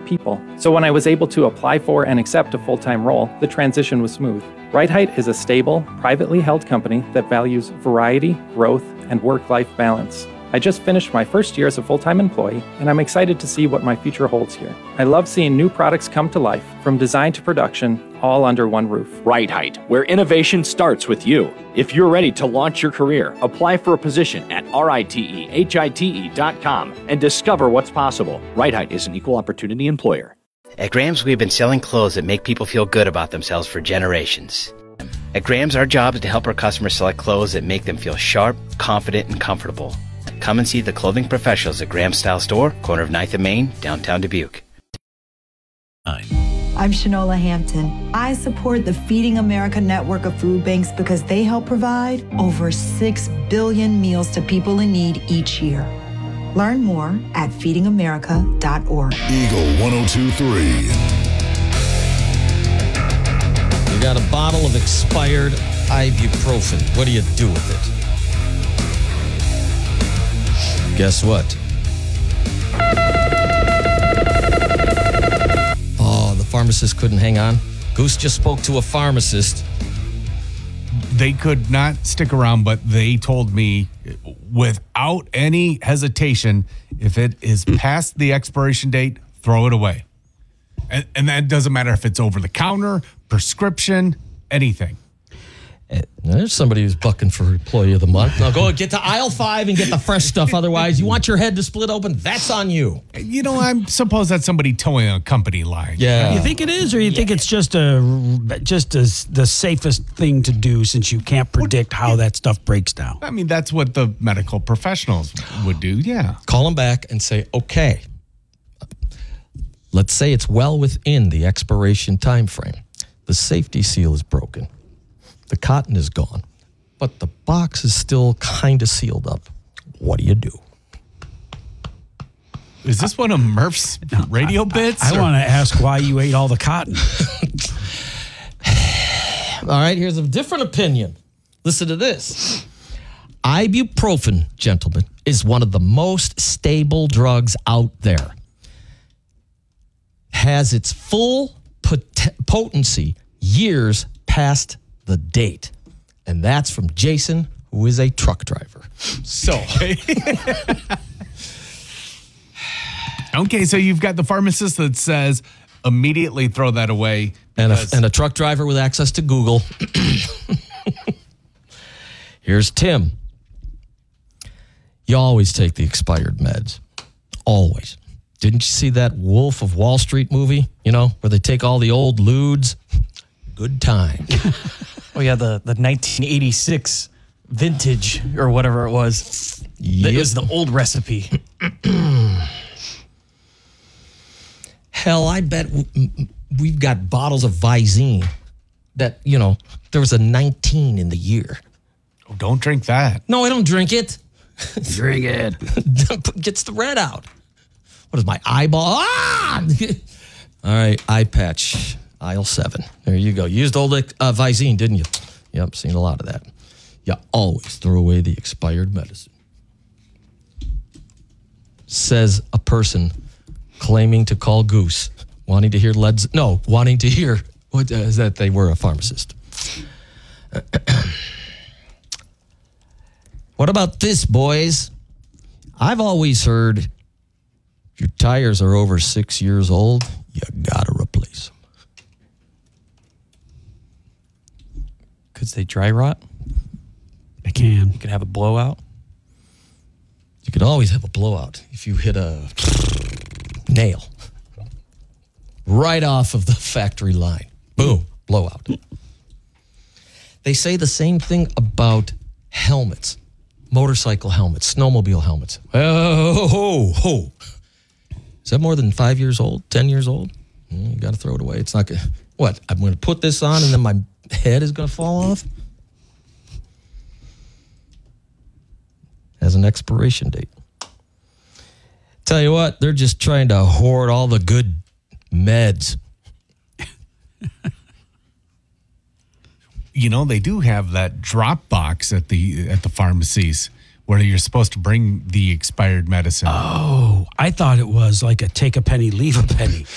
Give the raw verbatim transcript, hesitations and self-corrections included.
people. So when I was able to apply for and accept a full-time role, the transition was smooth. Right Height is a stable, privately held company that values variety, growth, and work-life balance. I just finished my first year as a full-time employee, and I'm excited to see what my future holds here. I love seeing new products come to life, from design to production, all under one roof. Right Height, where innovation starts with you. If you're ready to launch your career, apply for a position at R I T E H I T E dot com and discover what's possible. Right Height is an equal opportunity employer. At Grams, we've been selling clothes that make people feel good about themselves for generations. At Grams, our job is to help our customers select clothes that make them feel sharp, confident, and comfortable. Come and see the clothing professionals at Graham Style Store, corner of ninth and Main, downtown Dubuque. I'm Shanola Hampton. I support the Feeding America network of food banks because they help provide over six billion meals to people in need each year. Learn more at feeding america dot org. Eagle one oh two point three. You got a bottle of expired ibuprofen. What do you do with it? Guess what? Oh, the pharmacist couldn't hang on. Goose just spoke to a pharmacist. They could not stick around, but they told me without any hesitation, if it is past the expiration date, throw it away. And, and that doesn't matter if it's over the counter, prescription, anything. There's somebody who's bucking for Employee of the Month. Now go get to aisle five and get the fresh stuff. Otherwise, you want your head to split open, that's on you. You know, I suppose that's somebody towing a company line. Yeah. You think it is, or you yeah. think it's just a just a, the safest thing to do since you can't predict how that stuff breaks down? I mean, that's what the medical professionals would do, yeah. Call them back and say, okay, let's say it's well within the expiration time frame. The safety seal is broken. The cotton is gone, but the box is still kind of sealed up. What do you do? Is this one of Murph's no, radio I, bits? I, I want to ask why you ate all the cotton. All right, here's a different opinion. Listen to this. Ibuprofen, gentlemen, is one of the most stable drugs out there. Has its full pot- potency years past the date. And that's from Jason, who is a truck driver. So. Okay, so you've got the pharmacist that says immediately throw that away. And a, and a truck driver with access to Google. Here's Tim. You always take the expired meds. Always. Didn't you see that Wolf of Wall Street movie? You know, where they take all the old lewds? Good time. Oh, yeah, the, the nineteen eighty-six vintage or whatever it was. Yep. It was the old recipe. Hell, I bet we've got bottles of Visine that, you know, there was a nineteen in the year. Oh, don't drink that. No, I don't drink it. Drink it. Gets the red out. What is my eyeball? Ah! All right, eye patch. Aisle seven. There you go. Used old uh, Visine, didn't you? Yep, seen a lot of that. You always throw away the expired medicine. Says a person claiming to call Goose, wanting to hear Led's, no, wanting to hear, what uh, is that they were a pharmacist. What about this, boys? I've always heard if your tires are over six years old, you gotta replace them. Because they dry rot? They can. You can have a blowout? You can always have a blowout if you hit a nail right off of the factory line. Boom, blowout. They say the same thing about helmets, motorcycle helmets, snowmobile helmets. Oh, ho, ho. Is that more than five years old, ten years old? You got to throw it away. It's not going to, what, I'm going to put this on and then my head is going to fall off? Has an expiration date. Tell you what, they're just trying to hoard all the good meds. You know, they do have that drop box at the at the pharmacies where you're supposed to bring the expired medicine. Oh, I thought it was like a take a penny, leave a penny.